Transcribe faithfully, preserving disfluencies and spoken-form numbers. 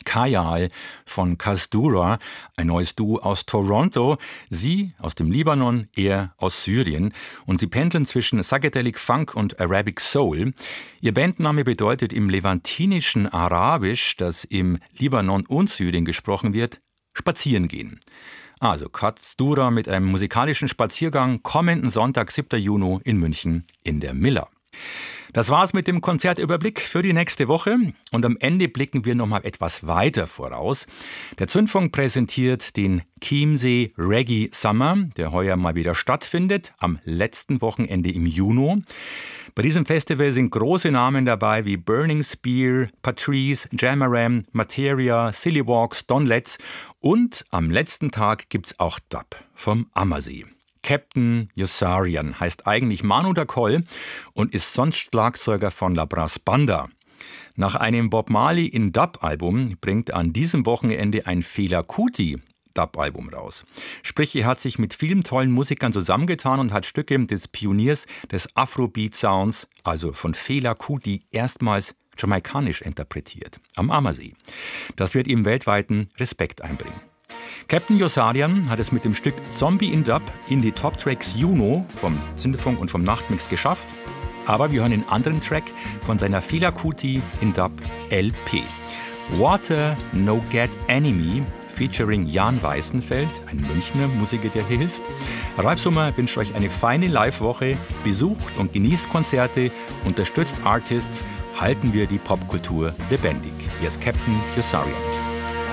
Kajal von Kasdura, ein neues Duo aus Toronto. Sie aus dem Libanon, er aus Syrien. Und sie pendeln zwischen Psychedelic Funk und Arabic Soul. Ihr Bandname bedeutet im levantinischen Arabisch, das im Libanon und Syrien gesprochen wird, spazieren gehen. Also Kasdura mit einem musikalischen Spaziergang kommenden Sonntag, siebten Juni in München in der Miller. Das war's mit dem Konzertüberblick für die nächste Woche. Und am Ende blicken wir noch mal etwas weiter voraus. Der Zündfunk präsentiert den Chiemsee Reggae Summer, der heuer mal wieder stattfindet, am letzten Wochenende im Juni. Bei diesem Festival sind große Namen dabei wie Burning Spear, Patrice, Jamaram, Materia, Silly Walks, Don Letts und am letzten Tag gibt's auch Dub vom Ammersee. Captain Yossarian heißt eigentlich Manu Dacoll und ist sonst Schlagzeuger von La Brass Banda. Nach einem Bob Marley in Dub-Album bringt an diesem Wochenende ein Fela Kuti Dub-Album raus. Sprich, er hat sich mit vielen tollen Musikern zusammengetan und hat Stücke des Pioniers des Afrobeat-Sounds, also von Fela Kuti, erstmals jamaikanisch interpretiert, am Ammersee. Das wird ihm weltweiten Respekt einbringen. Captain Yossarian hat es mit dem Stück Zombie in Dub in die Top Tracks Juno vom Zündfunk und vom Nachtmix geschafft. Aber wir hören einen anderen Track von seiner Fela Kuti in Dub L P. Water No Get Enemy featuring Jan Weißenfeld, ein Münchner Musiker, der hier hilft. Ralf Summer wünscht euch eine feine Live-Woche, besucht und genießt Konzerte, unterstützt Artists, halten wir die Popkultur lebendig. Hier ist Captain Yossarian.